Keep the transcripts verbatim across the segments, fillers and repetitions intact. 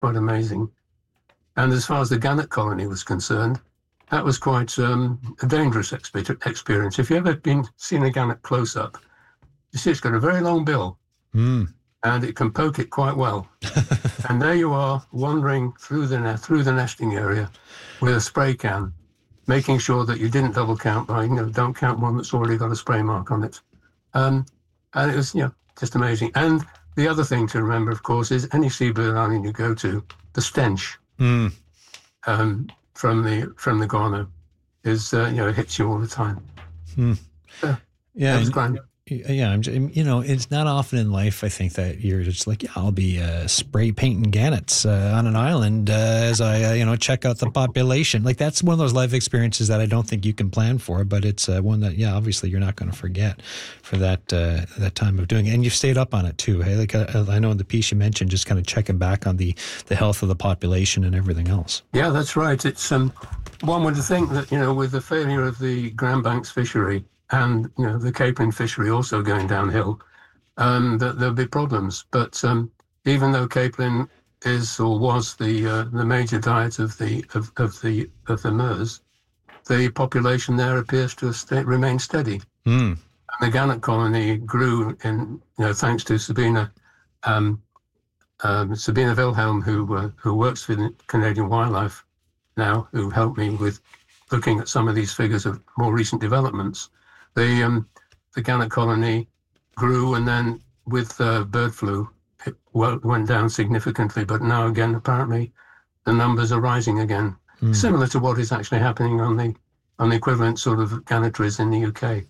quite amazing. And as far as the gannet colony was concerned, that was quite um, a dangerous exp- experience. If you've ever been seen a gannet close up, you see it's got a very long bill, mm. and it can poke it quite well. And there you are, wandering through the ne- through the nesting area with a spray can, making sure that you didn't double count by, you know, don't count one that's already got a spray mark on it. Um, and it was, you know, just amazing. And the other thing to remember, of course, is any seabird island you go to, the stench mm. um, from the from the guano is, uh, you know, it hits you all the time. Mm. So, yeah, that was and, grand. Yeah, I'm, you know, it's not often in life, I think, that you're just like, yeah, I'll be uh, spray painting gannets uh, on an island uh, as I, uh, you know, check out the population. Like, that's one of those life experiences that I don't think you can plan for, but it's uh, one that, yeah, obviously you're not going to forget for that uh, that time of doing it. And you've stayed up on it too, hey? Like, uh, I know in the piece you mentioned just kind of checking back on the, the health of the population and everything else. Yeah, that's right. It's um, one would think that, you know, with the failure of the Grand Banks fishery, and, you know, the capelin fishery also going downhill, um, that there'll be problems. But um, even though capelin is or was the uh, the major diet of the of, of the of the Meuse, the population there appears to have stayed, remained steady. Mm. And the gannet colony grew in, you know, thanks to Sabina um, um, Sabina Wilhelm, who uh, who works for the Canadian Wildlife now, who helped me with looking at some of these figures of more recent developments. The um, the gannet colony grew, and then with uh, bird flu, it well, went down significantly. But now again, apparently, the numbers are rising again, mm. similar to what is actually happening on the on the equivalent sort of gannetries in the U K.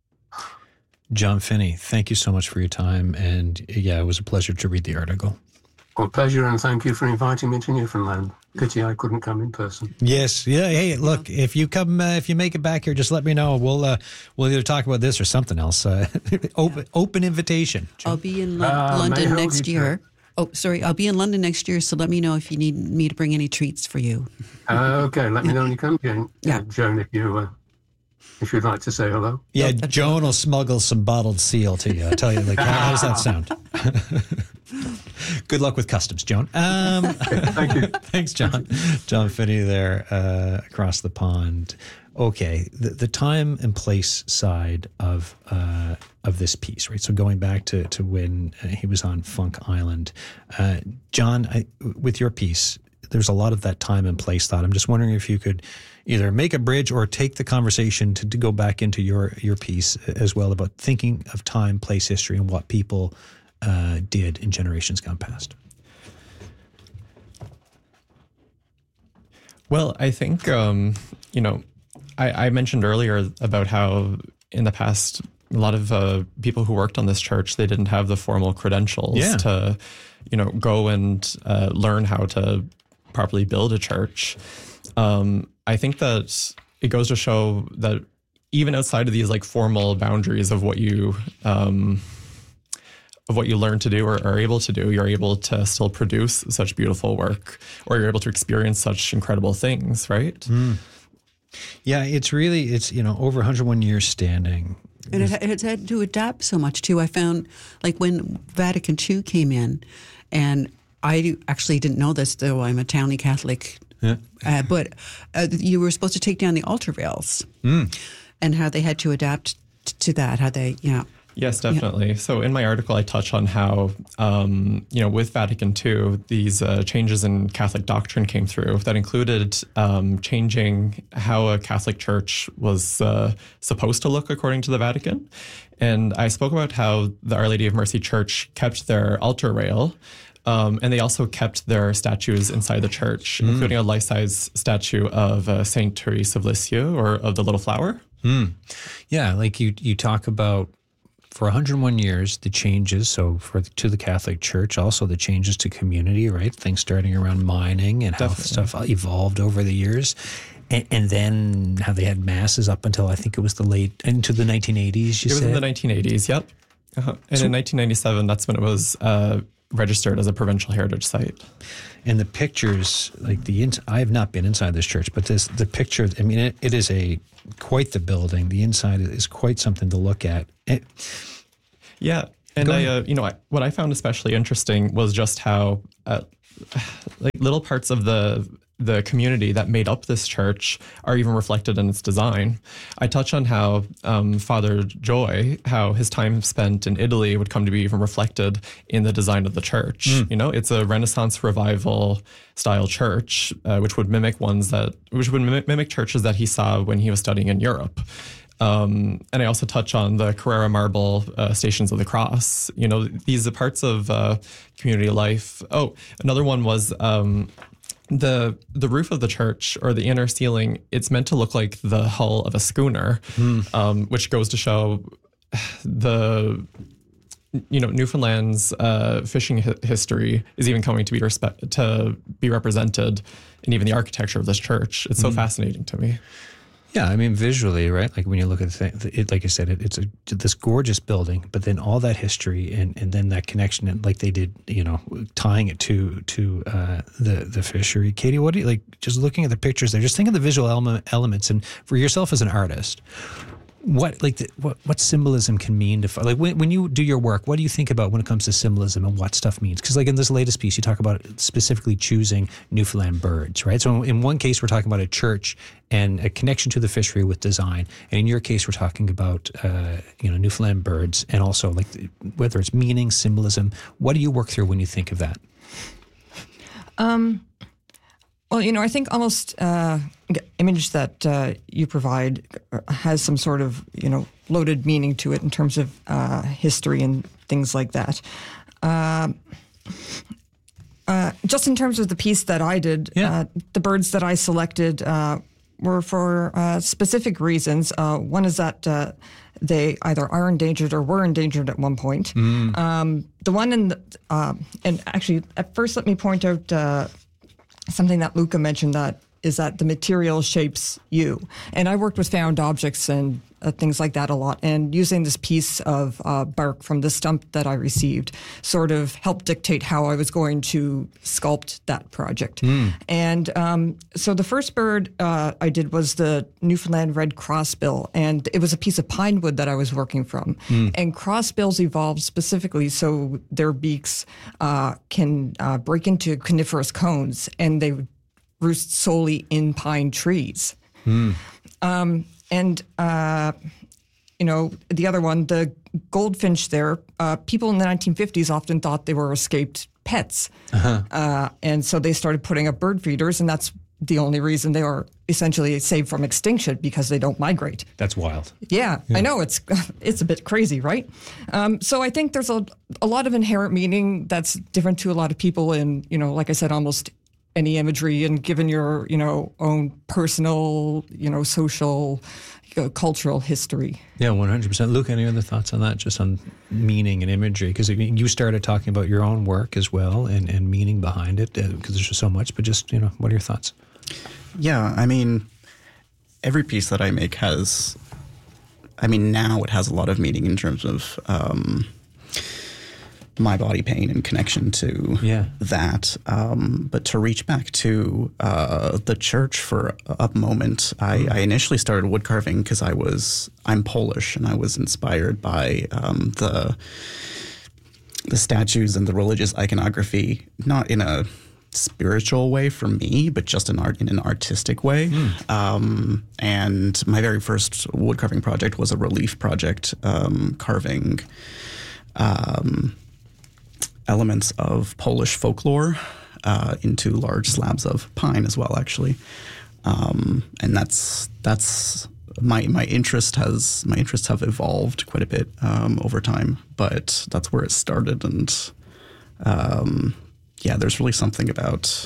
John Finney, thank you so much for your time, and yeah, it was a pleasure to read the article. Well, pleasure, and thank you for inviting me to Newfoundland. Pity I couldn't come in person. Yes, yeah. Hey, look, if you come, uh, if you make it back here, just let me know. We'll uh, we'll either talk about this or something else. Uh, open open invitation. I'll be in Lo- uh, London next year. Oh, sorry, I'll be in London next year. So let me know if you need me to bring any treats for you. Uh, okay, let me know when you come, Joan. Yeah, uh, Joan, if you uh, if you'd like to say hello. Yeah, oh, Joan will smuggle some bottled seal to you. I'll tell you, like, how, how does that sound? Good luck with customs, Joan. Um, Thank you. Thanks, John. John Finney there uh, across the pond. Okay, the, the time and place side of uh, of this piece, right? So going back to, to when uh, he was on Funk Island. Uh, John, I, with your piece, there's a lot of that time and place thought. I'm just wondering if you could either make a bridge or take the conversation to, to go back into your, your piece as well about thinking of time, place, history, and what people uh, did in generations gone past. Well, I think, um, you know, I, I mentioned earlier about how in the past, a lot of uh, people who worked on this church, they didn't have the formal credentials yeah. to, you know, go and uh, learn how to properly build a church. Um, I think that it goes to show that even outside of these like formal boundaries of what you um, of what you learn to do or are able to do, you're able to still produce such beautiful work, or you're able to experience such incredible things, right? Mm. Yeah, it's really, it's, you know, over one hundred one years standing. And it, it's had to adapt so much, too. I found, like, when Vatican Two came in, and I actually didn't know this, though I'm a towny Catholic, yeah. uh, but uh, you were supposed to take down the altar rails, mm. and how they had to adapt t- to that, how they, yeah. Yes, definitely. Yeah. So in my article, I touch on how, um, you know, with Vatican Two, these uh, changes in Catholic doctrine came through that included um, changing how a Catholic church was uh, supposed to look according to the Vatican. And I spoke about how the Our Lady of Mercy Church kept their altar rail, um, and they also kept their statues inside the church, mm. including a life-size statue of uh, Saint Therese of Lisieux, or of the Little Flower. Mm. Yeah, like you, you talk about, for one hundred one years, the changes, so for to the Catholic Church, also the changes to community, right? Things starting around mining and how Definitely. Stuff evolved over the years. And, and then how they had masses up until, I think it was the late, into the nineteen eighties, you it said? It was in the nineteen eighties, yep. Uh-huh. And so, in nineteen ninety-seven, that's when it was uh, registered as a provincial heritage site. And the pictures, like the, ins- I have not been inside this church, but this the picture, I mean, it, it is a quite the building. The inside is quite something to look at. It, yeah. And I, uh, you know, I, what I found especially interesting was just how, uh, like little parts of the the community that made up this church are even reflected in its design. I touch on how um, Father Joy, how his time spent in Italy would come to be even reflected in the design of the church. Mm. You know, it's a Renaissance revival style church, uh, which would mimic ones that, which would mimic, mimic churches that he saw when he was studying in Europe. Um, and I also touch on the Carrara marble uh, Stations of the Cross. You know, these are parts of uh, community life. Oh, another one was um, the the roof of the church, or the inner ceiling. It's meant to look like the hull of a schooner, mm. um, which goes to show the you know Newfoundland's uh, fishing hi- history is even coming to be respe- to be represented in even the architecture of this church. It's so mm. fascinating to me. Yeah, I mean, visually, right? Like when you look at the thing, it, like I said, it, it's a, this gorgeous building, but then all that history and, and then that connection, and like they did, you know, tying it to to uh, the the fishery. Katie, what do you like? Just looking at the pictures there, just think of the visual element, elements, and for yourself as an artist, what like the, what what symbolism can mean to like when when you do your work, what do you think about when it comes to symbolism and what stuff means? Because like in this latest piece, you talk about specifically choosing Newfoundland birds, right? So in one case, we're talking about a church and a connection to the fishery with design, and in your case, we're talking about uh, you know Newfoundland birds and also like whether it's meaning, symbolism. What do you work through when you think of that? Um. Well, you know, I think almost uh, image that uh, you provide has some sort of, you know, loaded meaning to it in terms of uh, history and things like that. Uh, uh, just in terms of the piece that I did, yeah. uh, the birds that I selected uh, were for uh, specific reasons. Uh, one is that uh, they either are endangered or were endangered at one point. Mm. Um, the one in the, uh, and actually, at first, let me point out uh, something that Luca mentioned, that is that the material shapes you. And I worked with found objects and uh, things like that a lot. And using this piece of uh, bark from the stump that I received sort of helped dictate how I was going to sculpt that project. Mm. And um, so the first bird uh, I did was the Newfoundland red crossbill. And it was a piece of pine wood that I was working from. Mm. And crossbills evolved specifically so their beaks uh, can uh, break into coniferous cones, and they would roost solely in pine trees. Mm. Um, and, uh, you know, the other one, the goldfinch there, uh, people in the nineteen fifties often thought they were escaped pets. Uh-huh. Uh, and so they started putting up bird feeders, and that's the only reason they are essentially saved from extinction, because they don't migrate. That's wild. Yeah, yeah. I know, it's it's a bit crazy, right? Um, so I think there's a, a lot of inherent meaning that's different to a lot of people in, you know, like I said, almost any imagery, and given your, you know, own personal, you know, social, you know, cultural history. Yeah, one hundred percent. Luke, any other thoughts on that, just on meaning and imagery? Because you started talking about your own work as well and, and meaning behind it, because uh, there's just so much, but just, you know, what are your thoughts? Yeah, I mean, every piece that I make has, I mean, now it has a lot of meaning in terms of um, my body pain and connection to yeah. that. Um, but to reach back to uh, the church for a moment, I, mm. I initially started wood carving because I was, I'm Polish, and I was inspired by um, the the statues and the religious iconography, not in a spiritual way for me, but just in art in an artistic way. Mm. Um, and my very first wood carving project was a relief project, um, carving um, elements of Polish folklore uh, into large slabs of pine as well, actually. Um, and that's that's my my interest has my interests have evolved quite a bit um, over time, but that's where it started. And um, yeah, there's really something about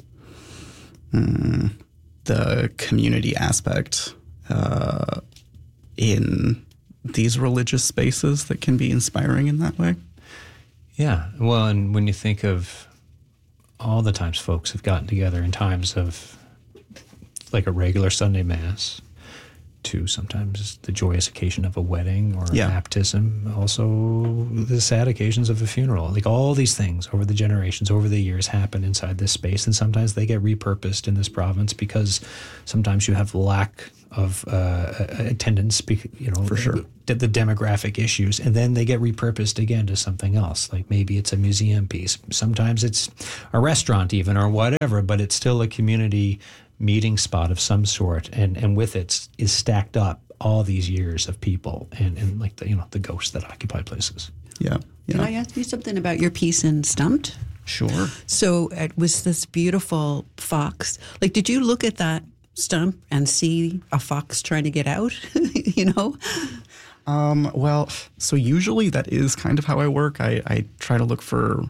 mm, the community aspect uh, in these religious spaces that can be inspiring in that way. Yeah, well, and when you think of all the times folks have gotten together in times of like a regular Sunday Mass to sometimes the joyous occasion of a wedding or yeah. a baptism, also the sad occasions of a funeral, like all these things over the generations, over the years happen inside this space, and sometimes they get repurposed in this province because sometimes you have lack of uh, attendance, you know, for sure, the, the demographic issues, and then they get repurposed again to something else. Like maybe it's a museum piece. Sometimes it's a restaurant even or whatever, but it's still a community meeting spot of some sort. And, and with it is stacked up all these years of people and, and like the, you know, the ghosts that occupy places. Yeah. yeah. Can I ask you something about your piece in Stumped? Sure. So it was this beautiful fox. Like, did you look at that stump and see a fox trying to get out? You know? Um, well, so usually that is kind of how I work. I, I try to look for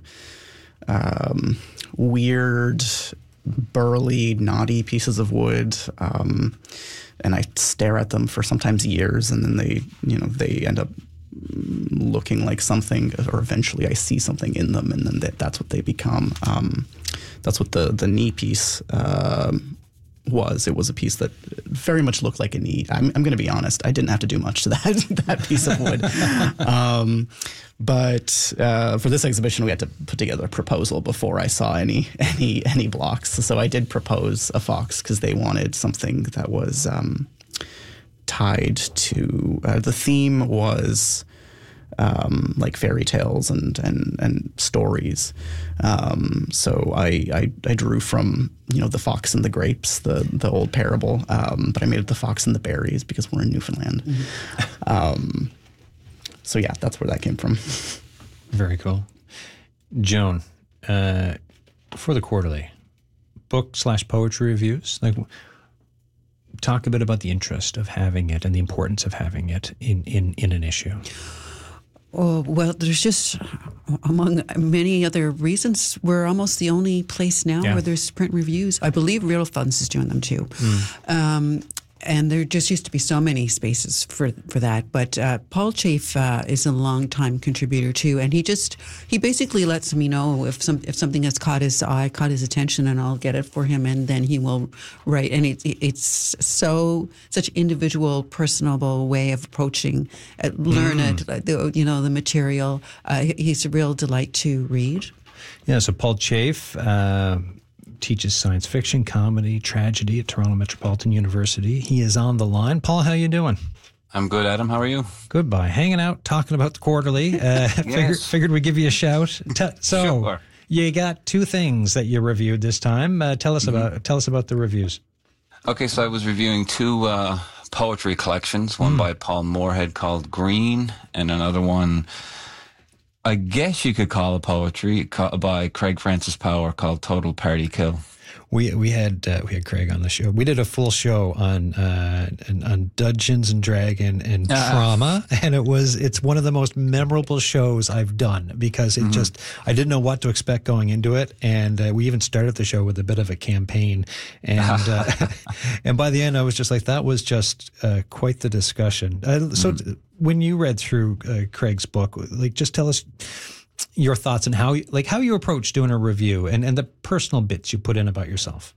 um, weird, burly, knotty pieces of wood, um, and I stare at them for sometimes years, and then they, you know, they end up looking like something, or eventually I see something in them, and then that, that's what they become. Um, that's what the the knee piece uh, was. It was a piece that very much looked like a knee. I'm, I'm going to be honest. I didn't have to do much to that that piece of wood. um, but uh, for this exhibition, we had to put together a proposal before I saw any any any blocks. So I did propose a fox because they wanted something that was um, tied to uh, the theme was. Um, like fairy tales and and and stories. Um, so I, I I drew from, you know, the fox and the grapes, the the old parable, um, but I made it the fox and the berries because we're in Newfoundland. Mm-hmm. Um, so yeah, that's where that came from. Very cool. Joan, uh, for the quarterly, book slash poetry reviews, like talk a bit about the interest of having it and the importance of having it in in, in an issue. Oh, well, there's just, among many other reasons, we're almost the only place now yeah. where there's print reviews. I believe Real Funds is doing them too. Mm. Um, and there just used to be so many spaces for for that. But uh, Paul Chafe uh, is a long-time contributor too, and he just he basically lets me know if some if something has caught his eye, caught his attention, and I'll get it for him, and then he will write. And it, it's so such individual, personable way of approaching, uh, learn mm. it, the, you know, the material. Uh, he's a real delight to read. Yeah. So Paul Chafe. Uh teaches science fiction, comedy, tragedy at Toronto Metropolitan University. He is on the line. Paul, how you doing? I'm good, Adam. How are you? Good, bye. Hanging out, talking about the quarterly. Uh, yes. figured, figured we'd give you a shout. T- so, sure. You got two things that you reviewed this time. Uh, tell us mm-hmm. about tell us about the reviews. Okay, so I was reviewing two uh, poetry collections. One mm. by Paul Moorhead called Green, and another one, I guess you could call it poetry, by Craig Francis Power, called Total Party Kill. We we had uh, we had Craig on the show. We did a full show on uh, on Dungeons and Dragon and uh, trauma, and it was it's one of the most memorable shows I've done because it mm-hmm. just I didn't know what to expect going into it, and uh, we even started the show with a bit of a campaign, and uh, and by the end I was just like, that was just uh, quite the discussion. Uh, so mm-hmm. when you read through uh, Craig's book, like just tell us your thoughts and how, like, how you approach doing a review and, and the personal bits you put in about yourself.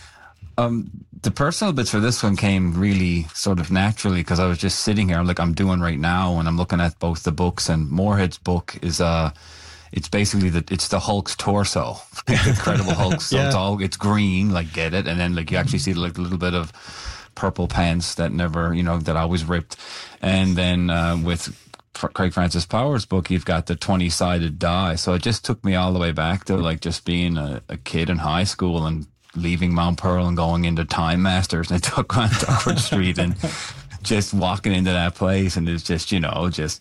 Um, the personal bits for this one came really sort of naturally because I was just sitting here, like I'm doing right now, and I'm looking at both the books. And Moorhead's book is uh, it's basically the it's the Hulk's torso, Incredible Hulk. So yeah. it's all it's green, like get it, and then like you actually see like a little bit of purple pants that never, you know, that always ripped, and then uh, with Craig Francis Power's book, you've got the twenty-sided die. So it just took me all the way back to like just being a, a kid in high school and leaving Mount Pearl and going into Time Masters, and I took on Duckworth Street and just walking into that place, and it's just, you know, just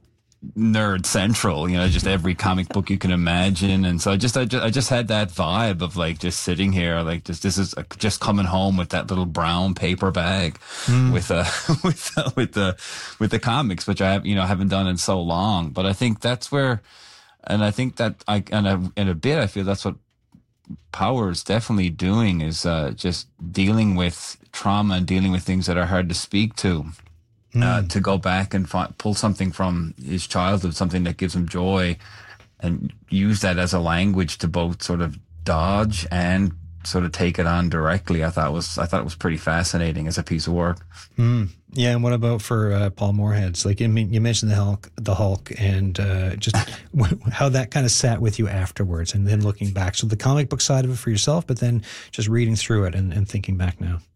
nerd central, you know, just every comic book you can imagine. And so I just, I just, I just had that vibe of like just sitting here, like just, this is just coming home with that little brown paper bag mm. with a, with, uh, with the, with the comics, which I have, you know, haven't done in so long. But I think that's where, and I think that I, and I, in a bit, I feel that's what Power is definitely doing is uh, just dealing with trauma and dealing with things that are hard to speak to. Mm. Uh, to go back and find, pull something from his childhood, something that gives him joy, and use that as a language to both sort of dodge and sort of take it on directly. I thought was I thought it was pretty fascinating as a piece of work. Mm. Yeah, and what about for uh, Paul Moorhead's? Like, I mean, you mentioned the Hulk, the Hulk, and uh, just how that kind of sat with you afterwards, and then looking back. So the comic book side of it for yourself, but then just reading through it and, and thinking back now.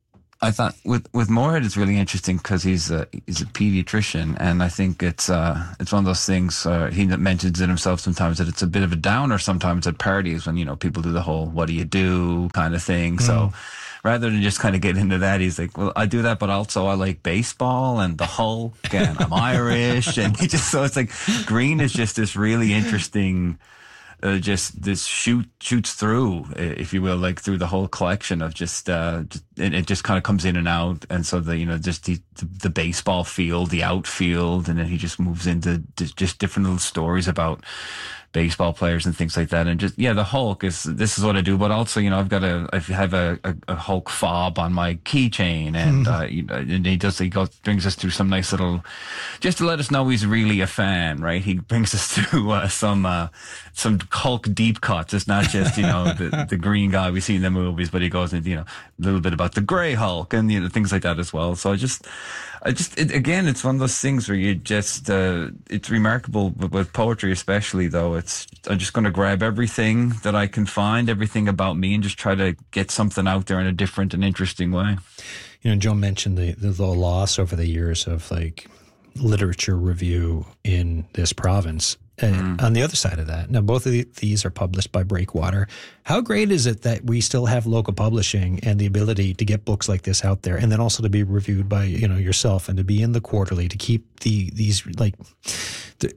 I thought with with Moorhead it's really interesting because he's a he's a pediatrician, and I think it's uh it's one of those things. Uh, he mentions it himself sometimes that it's a bit of a downer sometimes at parties when you know people do the whole "what do you do" kind of thing. Mm. So rather than just kind of get into that, he's like, well, I do that, but also I like baseball and the Hulk, and I'm Irish, and he just so it's like Green is just this really interesting. Uh, just this shoot shoots through, if you will, like through the whole collection of just, uh, just it, it just kind of comes in and out, and so the you know just the the baseball field, the outfield, and then he just moves into just different little stories about baseball players and things like that, and just yeah, the Hulk is this is what I do, but also you know I've got a I have a, a, a Hulk fob on my keychain, and uh, you know, and he does he goes brings us through some nice little, just to let us know he's really a fan, right? He brings us through uh, some uh, some Hulk deep cuts. It's not just you know the the green guy we see in the movies, but he goes into you know a little bit about the gray Hulk and you know things like that as well. So I just. I just, it, again, it's one of those things where you just, uh, it's remarkable with, with poetry especially though. It's, I'm just going to grab everything that I can find, everything about me, and just try to get something out there in a different and interesting way. You know, Joe mentioned the, the, the loss over the years of like literature review in this province. Uh, mm. On the other side of that, now both of the, these are published by Breakwater. How great is it that we still have local publishing and the ability to get books like this out there, and then also to be reviewed by you know yourself and to be in the Quarterly, to keep the these like the,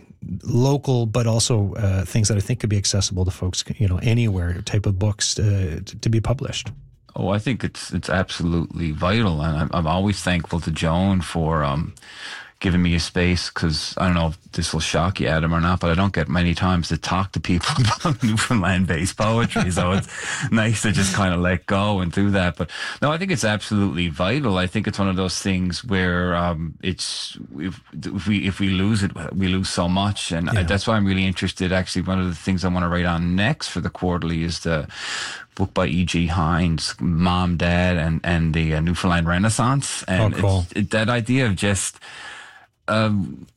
local, but also uh, things that I think could be accessible to folks, you know, anywhere type of books uh, to, to be published. Oh, I think it's it's absolutely vital, and I'm, I'm always thankful to Joan for. Um, giving me a space, because I don't know if this will shock you, Adam, or not, but I don't get many times to talk to people about Newfoundland-based poetry, so it's nice to just kind of let go and do that. But no, I think it's absolutely vital. I think it's one of those things where um, it's if, if we if we lose it, we lose so much, and yeah. I, that's why I'm really interested. Actually, one of the things I want to write on next for the Quarterly is the book by E G Hines, Mom, Dad, and and the uh, Newfoundland Renaissance, and oh, cool. it's, it, that idea of just. Um,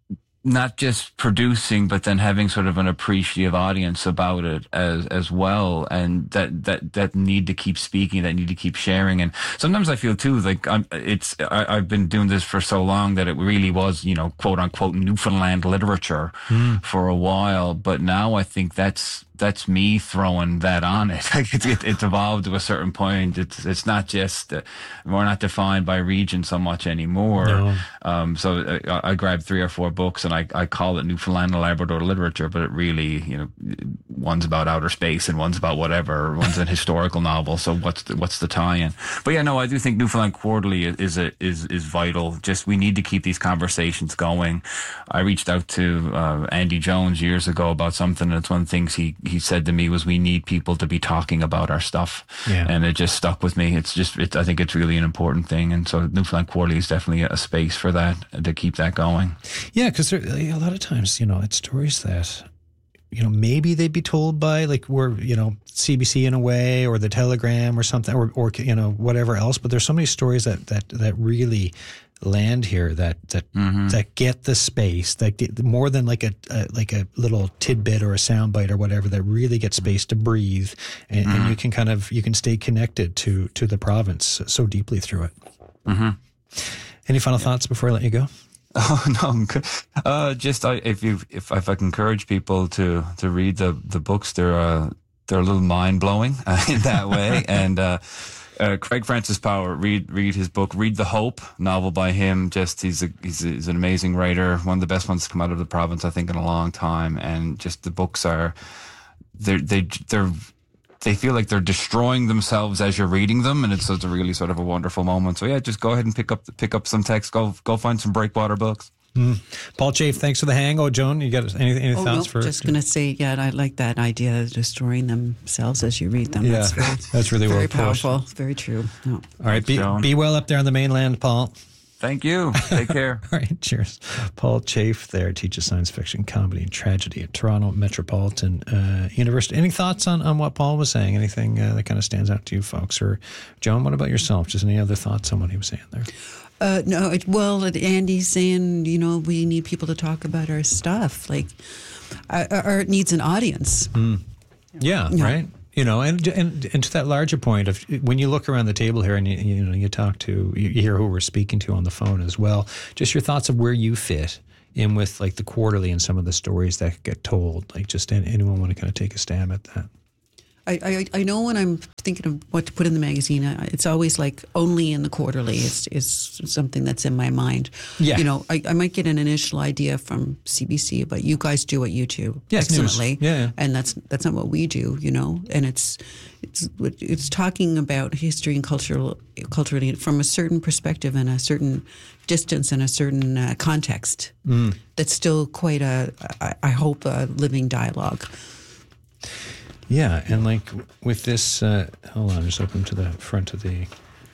not just producing, but then having sort of an appreciative audience about it as as well, and that that that need to keep speaking, that need to keep sharing. And sometimes I feel too like I'm, it's I, I've been doing this for so long that it really was, you know, quote unquote Newfoundland literature mm. for a while, but now I think that's that's me throwing that on it. Like it's, it, it's evolved to a certain point. It's it's not just uh, we're not defined by region so much anymore. No. Um, so I, I grabbed three or four books and I, I call it Newfoundland and Labrador literature, but it really, you know, one's about outer space and one's about whatever. One's a historical novel. So what's the, what's the tie-in? But yeah, no, I do think Newfoundland Quarterly is is a, is is vital. Just we need to keep these conversations going. I reached out to uh, Andy Jones years ago about something, and it's one of the things he. he said to me was we need people to be talking about our stuff. Yeah. And it just stuck with me. It's just, it, I think it's really an important thing. And so Newfoundland Quarterly is definitely a space for that, to keep that going. Yeah, because a lot of times, you know, it's stories that, you know, maybe they'd be told by like we're, you know, C B C in a way, or the Telegram or something, or, or you know, whatever else. But there's so many stories that, that, that really land here that that mm-hmm. that get the space, that get more than like a, a like a little tidbit or a soundbite or whatever, that really get space to breathe, and, mm-hmm. and you can kind of you can stay connected to to the province so deeply through it. Mm-hmm. Any final yeah. thoughts before I let you go? Oh no, I'm good. Uh, just I, if you if if I can encourage people to to read the the books, they're uh, they're a little mind blowing uh, in that way, and. Uh, Uh, Craig Francis Power, read read his book, read The Hope novel by him. Just he's a, he's, a, he's an amazing writer, one of the best ones to come out of the province, I think, in a long time. And just the books are they they they're they feel like they're destroying themselves as you're reading them, and it's, it's a really sort of a wonderful moment. So yeah, just go ahead and pick up pick up some text. Go go find some Breakwater books. Mm. Paul Chafe, thanks for the hang. Oh, Joan, you got any, any oh, thoughts no, for? Just going to say, yeah, I like that idea of destroying themselves as you read them. Yeah, that's, very, that's really very well powerful. Pushed. Very true. No. All right, be, be well up there on the mainland, Paul. Thank you. Take care. All right, cheers. Paul Chafe there teaches science fiction, comedy, and tragedy at Toronto Metropolitan uh, University. Any thoughts on, on what Paul was saying? Anything uh, that kind of stands out to you folks? Or Joan, what about yourself? Just any other thoughts on what he was saying there? Uh, no, it, well, Andy's saying, you know, we need people to talk about our stuff. Like, our art needs an audience. Mm. Yeah, yeah, right? You know, and, and and to that larger point of when you look around the table here and you, you know you talk to you hear who we're speaking to on the phone as well, just your thoughts of where you fit in with like the quarterly and some of the stories that get told. Like, just anyone want to kind of take a stab at that? I, I, I know when I'm thinking of what to put in the magazine, it's always like only in the quarterly is is something that's in my mind. Yeah. You know, I, I might get an initial idea from C B C, but you guys do what you do yes, excellently. Yeah, yeah. And that's that's not what we do, you know. And it's it's it's talking about history and cultural culturally from a certain perspective and a certain distance and a certain uh, context. Mm. That's still quite a, I, I hope, a living dialogue. Yeah, and like with this, uh, hold on, just open to the front of the.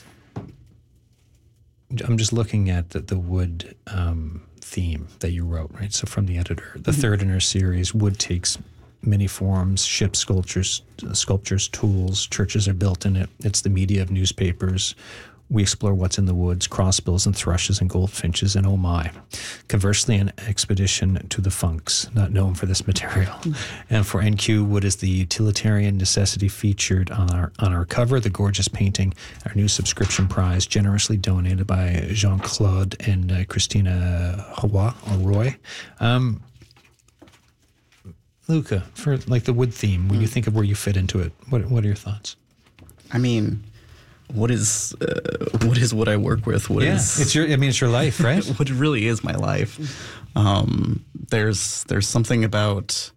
I'm just looking at the, the wood um, theme that you wrote, right? So from the editor, the mm-hmm. third in our series, wood takes many forms: ship sculptures, uh, sculptures, tools. Churches are built in it. It's the media of newspapers. We explore what's in the woods, crossbills and thrushes and goldfinches, and oh my. Conversely, an expedition to the funks, not known for this material. Mm-hmm. And for N Q, wood is the utilitarian necessity featured on our on our cover, the gorgeous painting, our new subscription prize, generously donated by Jean-Claude and uh, Christina Hawa, or Roy. Um, Luca, for like the wood theme, when mm. you think of where you fit into it, what what are your thoughts? I mean... What is uh, what is what I work with? What yeah, is, it's your. I mean, it's your life, right? What really is my life. Um, there's there's something about.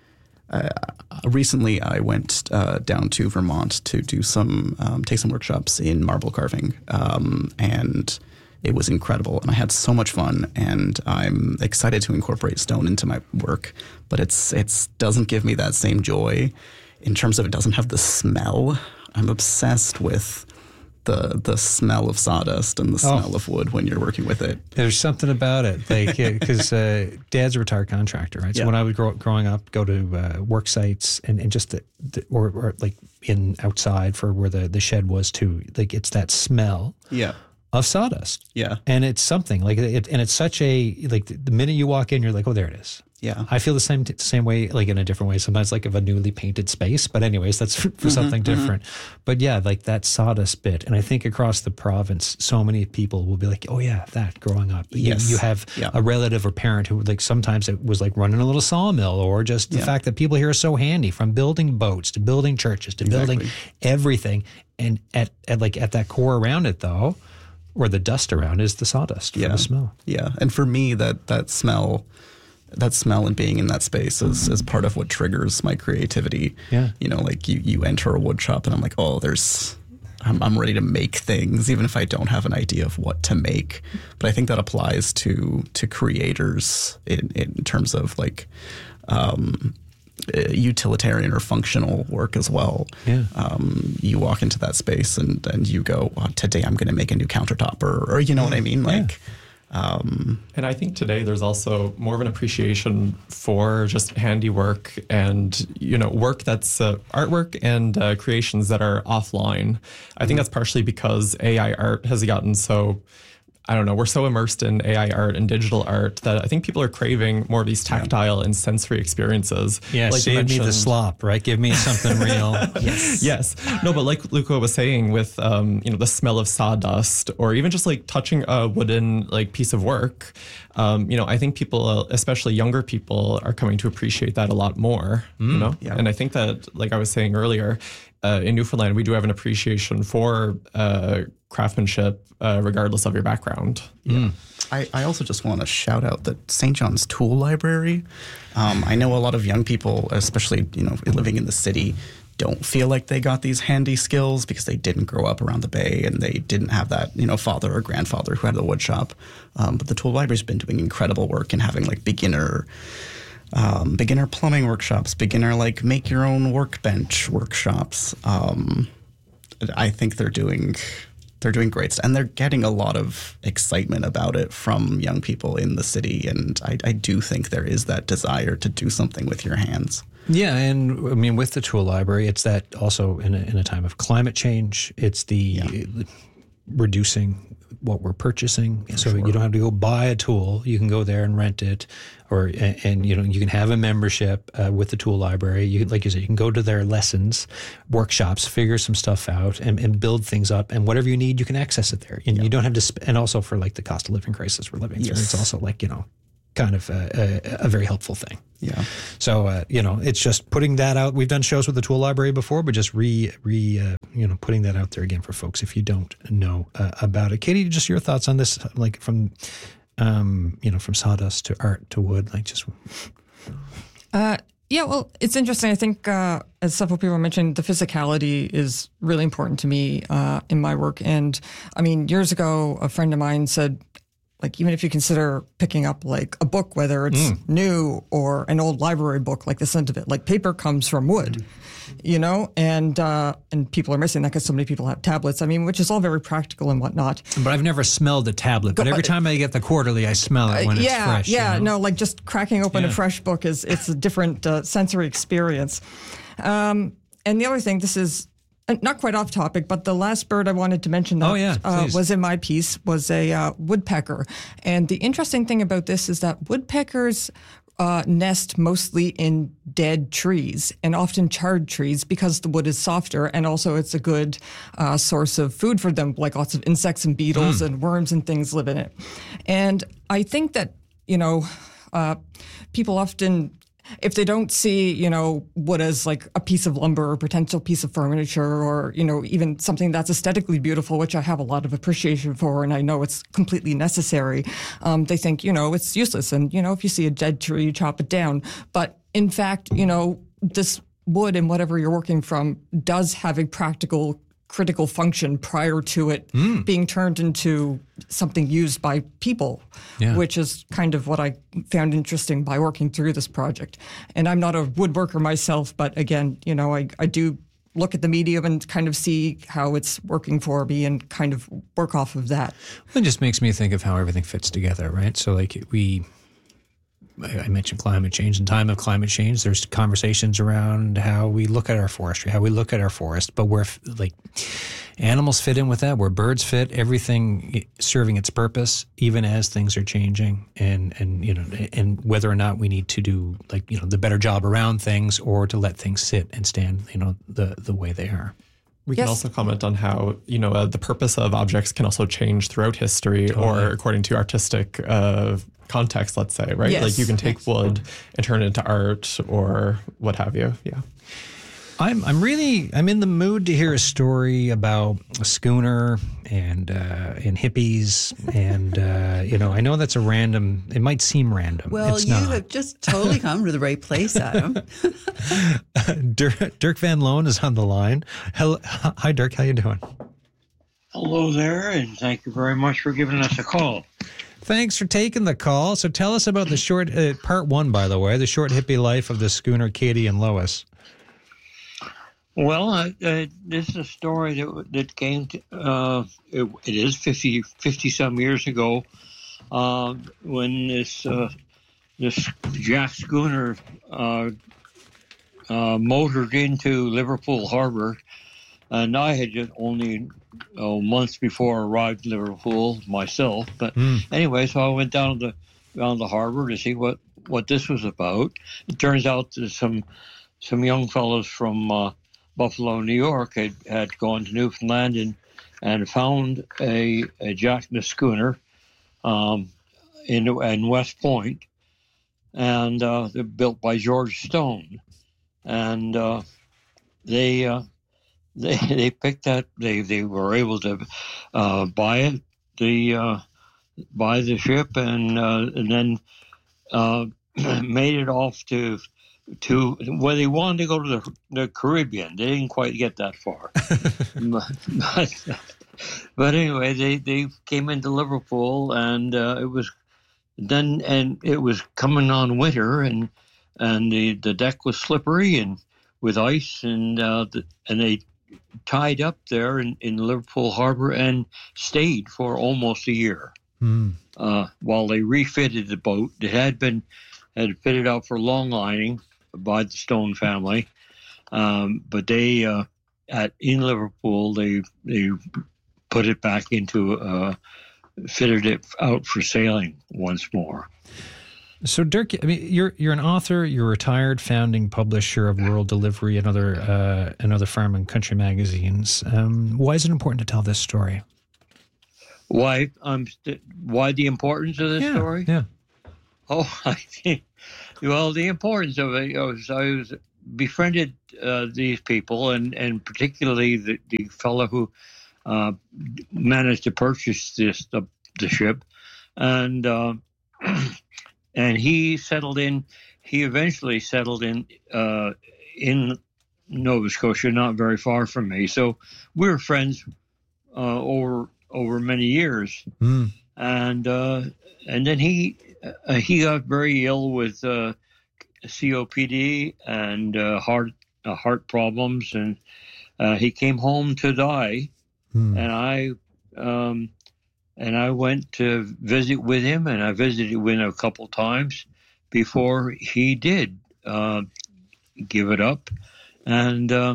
Uh, recently, I went uh, down to Vermont to do some um, take some workshops in marble carving, um, and it was incredible. And I had so much fun. And I'm excited to incorporate stone into my work, but it's it's doesn't give me that same joy, in terms of it doesn't have the smell. I'm obsessed with the the smell of sawdust and the smell oh. of wood when you're working with it. There's something about it, like because uh, Dad's a retired contractor, right? So yeah. when I was grow, growing up, go to uh, work sites and, and just the, the or, or like in outside for where the, the shed was too. Like it's that smell. Yeah. Of sawdust. Yeah. And it's something like it, and it's such a like the minute you walk in, you're like, oh, there it is. Yeah. I feel the same t- same way, like in a different way. Sometimes like of a newly painted space, but anyways, that's for, for mm-hmm, something different. Mm-hmm. But yeah, like that sawdust bit, and I think across the province, so many people will be like, oh yeah, that growing up. Yes. You, you have yeah. a relative or parent who like sometimes it was like running a little sawmill, or just the yeah. fact that people here are so handy, from building boats to building churches to exactly. building everything, and at, at like at that core around it though. Or the dust around is the sawdust yeah. for the smell. Yeah. And for me, that that smell, that smell and being in that space is, is part of what triggers my creativity. Yeah. You know, like you, you enter a wood shop and I'm like, oh, there's, I'm, I'm ready to make things, even if I don't have an idea of what to make. But I think that applies to, to creators in, in terms of like, um, utilitarian or functional work as well. Yeah. Um, you walk into that space and, and you go, oh, today I'm going to make a new countertop, or, or you know what I mean? Like, yeah. um, and I think today there's also more of an appreciation for just handiwork and, you know, work that's uh, artwork and uh, creations that are offline. I think that's partially because A I art has gotten so, I don't know, we're so immersed in A I art and digital art that I think people are craving more of these tactile yeah. and sensory experiences. Yeah, like save me the slop, right? Give me something real. Yes. Yes. No, but like Luca was saying with, um, you know, the smell of sawdust, or even just like touching a wooden like piece of work, um, you know, I think people, especially younger people, are coming to appreciate that a lot more, mm, you know? Yeah. And I think that, like I was saying earlier, uh, in Newfoundland, we do have an appreciation for uh, craftsmanship, uh, regardless of your background. Yeah. Mm. I, I also just want to shout out the Saint John's Tool Library. Um, I know a lot of young people, especially, you know, living in the city, don't feel like they got these handy skills because they didn't grow up around the Bay and they didn't have that, you know, father or grandfather who had the wood shop. Um, but the Tool Library's been doing incredible work in having like beginner Um, beginner plumbing workshops, beginner like make your own workbench workshops. Um, I think they're doing they're doing great, and they're getting a lot of excitement about it from young people in the city. And I, I do think there is that desire to do something with your hands. Yeah, and I mean with the Tool Library, it's that also in a, in a time of climate change. It's the yeah. reducing what we're purchasing. So sure. you don't have to go buy a tool. You can go there and rent it, or and, and you know you can have a membership uh, with the tool library. You like you said, you can go to their lessons, workshops, figure some stuff out, and, and build things up. And whatever you need, you can access it there. And yep. you don't have to. Sp- and also for like the cost of living crisis we're living through, yes. it's also like you know. kind of a, a, a very helpful thing. Yeah. So, uh, you know, it's just putting that out. We've done shows with the tool library before, but just re, re uh, you know, putting that out there again for folks if you don't know uh, about it. Katie, just your thoughts on this, like from, um, you know, from sawdust to art to wood, like just. Uh, yeah, well, it's interesting. I think, uh, as several people mentioned, the physicality is really important to me uh, in my work. And I mean, years ago, a friend of mine said, like, even if you consider picking up like a book, whether it's mm. new or an old library book, like the scent of it, like paper comes from wood, mm. you know, and uh, and people are missing that because so many people have tablets. I mean, which is all very practical and whatnot. But I've never smelled a tablet. But every time I get the quarterly, I smell it when uh, it's yeah, fresh. Yeah, you know? no, like just cracking open yeah. a fresh book is it's a different uh, sensory experience. Um, and the other thing, this is. Not quite off topic, but the last bird I wanted to mention that oh, yeah, uh, was in my piece was a uh, woodpecker. And the interesting thing about this is that woodpeckers uh, nest mostly in dead trees and often charred trees because the wood is softer, and also it's a good uh, source of food for them, like lots of insects and beetles mm. and worms and things live in it. And I think that, you know, uh, people often... if they don't see, you know, wood as like a piece of lumber or potential piece of furniture or, you know, even something that's aesthetically beautiful, which I have a lot of appreciation for and I know it's completely necessary, um, they think, you know, it's useless. And, you know, if you see a dead tree, you chop it down. But in fact, you know, this wood and whatever you're working from does have a practical critical function prior to it mm. being turned into something used by people, yeah. which is kind of what I found interesting by working through this project. And I'm not a woodworker myself, but again, you know, I, I do look at the medium and kind of see how it's working for me and kind of work off of that. Well, it just makes me think of how everything fits together, right? So like we... I mentioned climate change. In time of climate change, there's conversations around how we look at our forestry, how we look at our forest, but where like animals fit in with that, where birds fit, everything serving its purpose, even as things are changing, and and you know, and whether or not we need to do like you know the better job around things or to let things sit and stand, you know, the the way they are. We yes. can also comment on how, you know, uh, the purpose of objects can also change throughout history totally. or according to artistic uh, context, let's say, right? Yes. Like you can take yes. wood and turn it into art or what have you. Yeah. I'm I'm really I'm in the mood to hear a story about a schooner and uh, and hippies and uh, you know I know that's a random. It might seem random. Well, it's you not. have just totally come to the right place, Adam. Dirk, Dirk Van Loan is on the line. Hello, hi, Dirk. How you doing? Hello there, and thank you very much for giving us a call. Thanks for taking the call. So tell us about the short uh, part one, by the way, the short hippie life of the schooner Katie and Lois. Well, uh, uh, this is a story that that came to, uh, it, it is fifty, fifty some years ago, uh, when this uh, this Jack schooner uh, uh, motored into Liverpool Harbor, and I had just only oh, months before arrived in Liverpool myself. But mm. anyway, so I went down to the down the harbor to see what, what this was about. It turns out that some some young fellows from uh, Buffalo, New York, had, had gone to Newfoundland and, and found a, a Jack schooner um, in, in West Point, and uh, they're built by George Stone. And uh, they, uh, they they picked that, they, they were able to uh, buy it, the, uh, buy the ship, and, uh, and then uh, made it off to to well, they wanted to go to the, the Caribbean. They didn't quite get that far. but, but, but anyway, they, they came into Liverpool, and uh, it was then and it was coming on winter, and and the, the deck was slippery and with ice, and uh, the, and they tied up there in, in Liverpool Harbor and stayed for almost a year mm. uh, while they refitted the boat. It had been had fitted out for long lining by the Stone family, um, but they uh, at in Liverpool they they put it back into uh, fitted it out for sailing once more. So, Dirk, I mean, you're you're an author. You're a retired founding publisher of Rural Delivery and other uh, and other farm and country magazines. Um, why is it important to tell this story? Why um why the importance of this yeah, story? Yeah. Oh, I think well the importance of it. I was, I was befriended uh, these people, and and particularly the the fellow who uh, managed to purchase this the, the ship, and. Uh, And he settled in. He eventually settled in uh, in Nova Scotia, not very far from me. So we were friends uh, over over many years. Mm. And uh, and then he uh, he got very ill with uh, C O P D and uh, heart uh, heart problems, and uh, he came home to die. Mm. And I. Um, And I went to visit with him, and I visited with him a couple times before he did uh, give it up. And uh,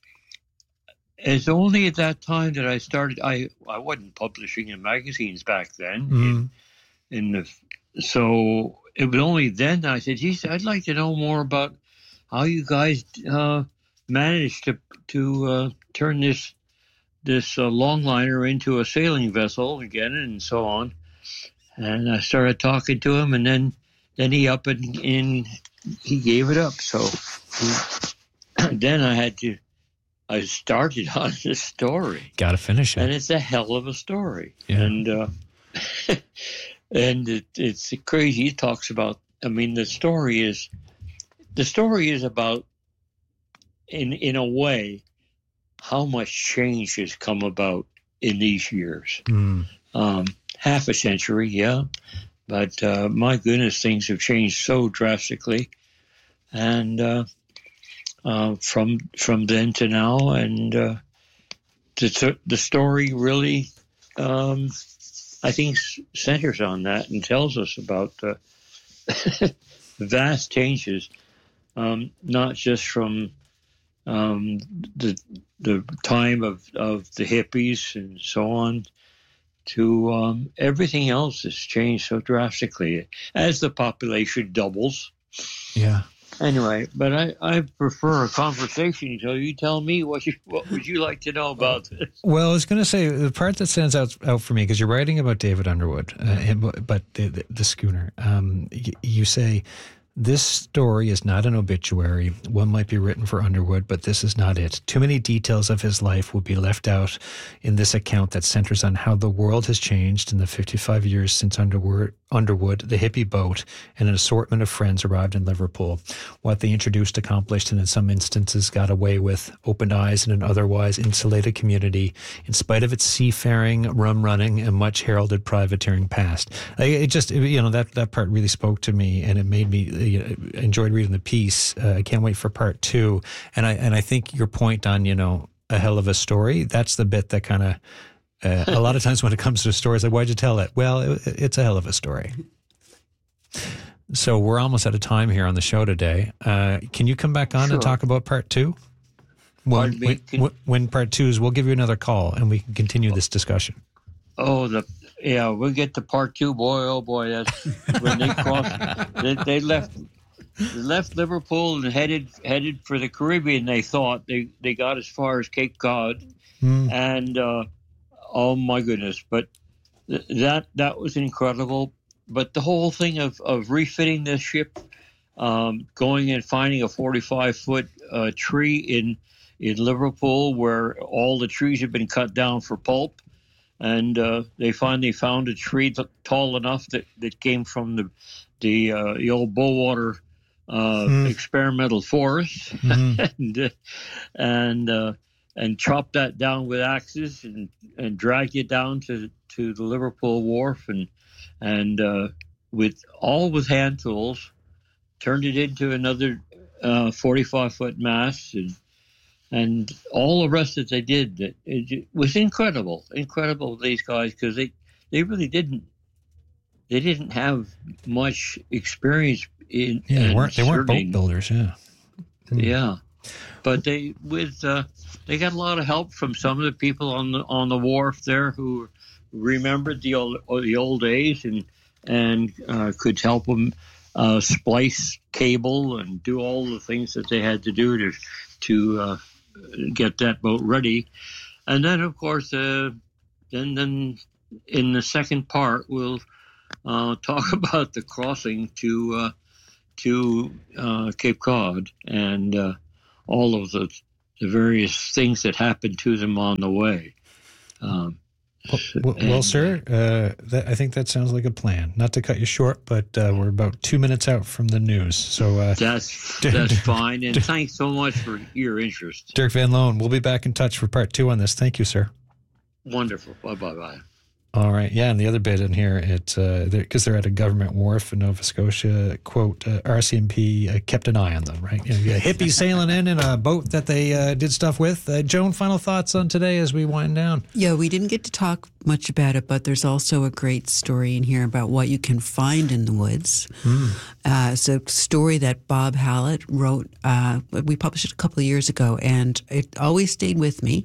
it's only at that time that I started. I I wasn't publishing in magazines back then. Mm. In, in the so it was only then I said, "Geez, I'd like to know more about how you guys uh, managed to to uh, turn this." this uh, longliner into a sailing vessel again, and so on." And I started talking to him, and then then he up and in he gave it up. So he, then I had to I started on this story. Got to finish it, and it's a hell of a story. Yeah. And uh, and it, it's crazy. He talks about. I mean, the story is the story is about in in a way. How much change has come about in these years? Mm. Um, half a century, yeah, but uh, my goodness, things have changed so drastically, and uh, uh, from from then to now, and uh, the the story really, um, I think, centers on that and tells us about uh, vast changes, um, not just from um, the the time of, of the hippies and so on to um, everything else has changed so drastically as the population doubles. Yeah. Anyway, but I, I prefer a conversation, so you tell me what you what would you like to know about this? Well, I was going to say the part that stands out out for me, because you're writing about David Underwood, uh, but the, the, the schooner. Um, you, you say, this story is not an obituary. One might be written for Underwood, but this is not it. Too many details of his life will be left out in this account that centers on how the world has changed in the fifty-five years since Underwood, Underwood, the hippie boat, and an assortment of friends arrived in Liverpool. What they introduced, accomplished, and in some instances got away with, opened eyes in an otherwise insulated community, in spite of its seafaring, rum running, and much heralded privateering past. I, it just, you know, that, that part really spoke to me, and it made me, you know, enjoyed reading the piece. Uh, I can't wait for part two. And I, and I think your point on, you know, a hell of a story, that's the bit that kind of, Uh, a lot of times when it comes to stories, like, why'd you tell it? Well, it, it's a hell of a story. So we're almost out of time here on the show today. Uh, can you come back on Sure. and talk about part two? When, me, can, when, when part two is, we'll give you another call and we can continue this discussion. Oh, the yeah, we'll get to part two. Boy, oh boy, that's when they crossed. They, they left they left Liverpool and headed headed for the Caribbean. They thought they they got as far as Cape Cod, Mm. and. Uh, Oh my goodness! But th- that that was incredible. But the whole thing of, of refitting this ship, um, going and finding a forty-five foot uh, tree in in Liverpool where all the trees had been cut down for pulp, and uh, they finally found a tree t- tall enough that, that came from the the, uh, the old Bowater uh, Mm. experimental forest, Mm. and uh, and. Uh, and chopped that down with axes and, and dragged it down to to the Liverpool wharf and and uh, with all with hand tools, turned it into another uh, forty-five foot mast and and all the rest that they did. It, it was incredible, incredible. These guys, because they they really didn't they didn't have much experience in. Yeah, they weren't, they weren't boat certain- builders, yeah. Mm. Yeah, but they with uh, they got a lot of help from some of the people on the on the wharf there who remembered the old the old days and and uh, could help them uh, splice cable and do all the things that they had to do to to uh, get that boat ready. And then, of course, uh, then then in the second part we'll uh, talk about the crossing to uh, to uh, Cape Cod and uh, all of the the various things that happened to them on the way. Um, Well, well, well sir, uh, that, I think that sounds like a plan. Not to cut you short, but uh, we're about two minutes out from the news. So uh, that's that's fine. And thanks so much for your interest. Dirk Van Loan, we'll be back in touch for part two on this. Thank you, sir. Wonderful. Bye bye bye. All right. Yeah. And the other bit in here, it's because uh, they're, they're at a government wharf in Nova Scotia, quote, uh, R C M P uh, kept an eye on them, right? You know, you got hippies sailing in in a boat that they uh, did stuff with. Uh, Joan, final thoughts on today as we wind down? Yeah, we didn't get to talk much about it, but there's also a great story in here about what you can find in the woods. Mm. Uh, it's a story that Bob Hallett wrote. Uh, we published it a couple of years ago, and it always stayed with me.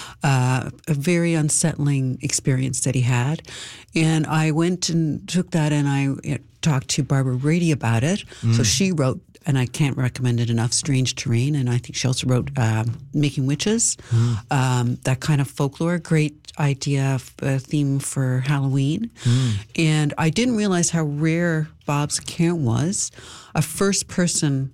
Uh, a very unsettling experience that he had. And I went and took that and I you know, talked to Barbara Brady about it. Mm. So she wrote, and I can't recommend it enough, Strange Terrain. And I think she also wrote um, Making Witches, mm. um, that kind of folklore. Great idea, uh, theme for Halloween. Mm. And I didn't realize how rare Bob's account was. A first-person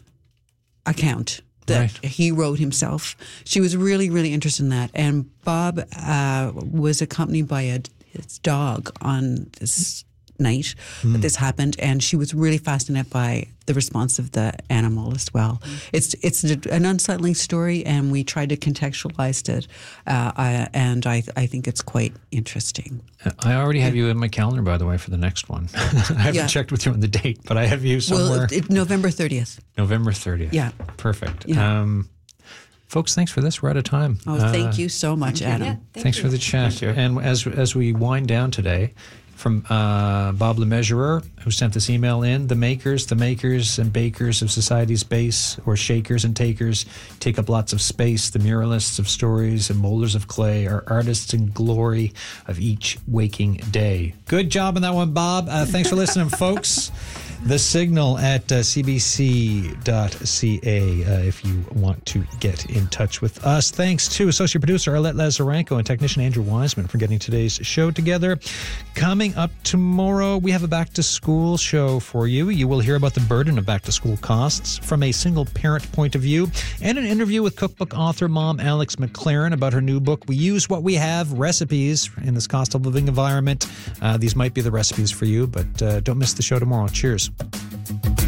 account that right. he wrote himself. She was really, really interested in that. And Bob uh, was accompanied by a, his dog on this night mm. that this happened, and she was really fascinated by the response of the animal as well. Mm. It's it's an unsettling story, and we tried to contextualize it, uh, I, and I I think it's quite interesting. I already have you in my calendar, by the way, for the next one. I haven't yeah. checked with you on the date, but I have you somewhere. Well, it, November thirtieth. November thirtieth. Yeah. Perfect. Yeah. Um, folks, thanks for this. We're out of time. Oh, thank uh, you so much, Adam. Yeah, thank thanks you. for the chat. And as as we wind down today, from uh, Bob LeMesurer, who sent this email in, the makers, the makers and bakers of society's base, or shakers and takers, take up lots of space. The muralists of stories and molders of clay are artists in glory of each waking day. Good job on that one, Bob. Uh, thanks for listening, folks. The Signal at uh, c b c dot c a uh, if you want to get in touch with us. Thanks to associate producer Arlette Lazarenko and technician Andrew Wiseman for getting today's show together. Coming up tomorrow, we have a back-to-school show for you. You will hear about the burden of back-to-school costs from a single-parent point of view, and an interview with cookbook author mom Alex McLaren about her new book, We Use What We Have, Recipes in this cost-of-living environment. Uh, these might be the recipes for you, but uh, don't miss the show tomorrow. Cheers.